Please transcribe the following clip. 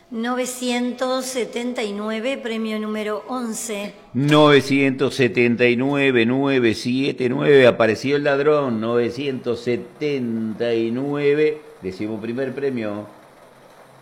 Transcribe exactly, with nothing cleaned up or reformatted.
novecientos setenta y nueve, premio número once. novecientos setenta y nueve, novecientos setenta y nueve, apareció el ladrón, novecientos setenta y nueve, decimoprimer premio.